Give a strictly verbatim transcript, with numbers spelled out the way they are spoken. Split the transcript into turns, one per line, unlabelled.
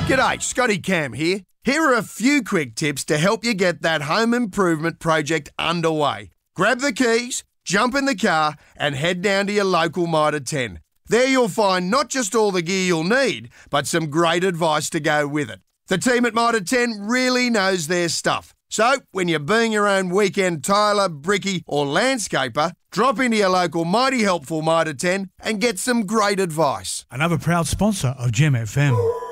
G'day, Scotty Cam here. Here are a few quick tips to help you get that home improvement project underway. Grab the keys, jump in the car and head down to your local Mitre ten. There you'll find not just all the gear you'll need, but some great advice to go with it. The team at Mitre ten really knows their stuff. So, when you're being your own weekend tiler, brickie or landscaper, drop into your local mighty helpful Mitre ten and get some great advice.
Another proud sponsor of Gem F M.